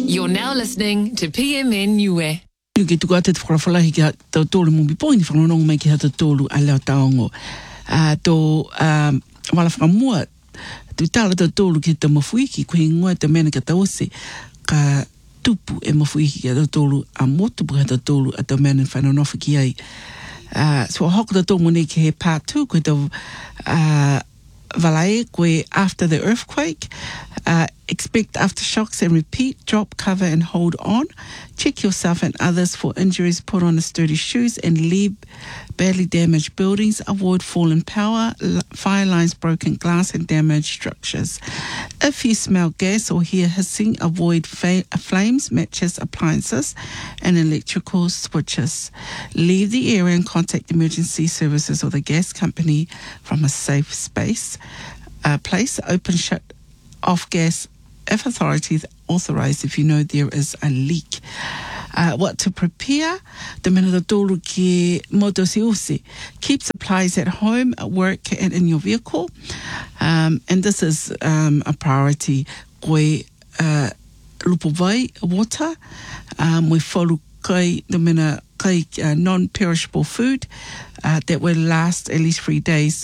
You're now listening to PMN Niue. Ke tuku ate te whakawhalahi ki tau tōlu mumbi pōi ni whanonongo mai ki hata tōlu a leo taongo. Tō wala whakamua, tu tāla tau tōlu ki te mafuiki, koe ngoa te mena ka tauose, ka tupu e mafuiki ki tau tōlu a motupu ki tau tōlu a tau mena whanonofo ki ai. So a hoko tau tōmu nei ki he part 2, koe tau Valae, koe after the earthquake, expect aftershocks and repeat, drop, cover and hold on. Check yourself and others for injuries, put on sturdy shoes and leave badly damaged buildings. Avoid fallen power, fire lines, broken glass and damaged structures. If you smell gas or hear hissing, avoid flames, matches, appliances and electrical switches. Leave the area and contact emergency services or the gas company from a safe space. Place open, shut off gas if authorities authorize if you know there is a leak. What to prepare? The mena da tōlu ki moto se ose. Keep supplies at home, at work and in your vehicle. And this is a priority. Koe lupo vai, water. We follow kai, the mena kai non-perishable food that will last at least 3 days.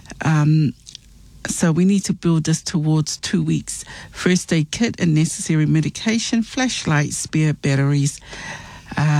So we need to build this towards 2 weeks. First aid kit and necessary medication, flashlights, spare batteries.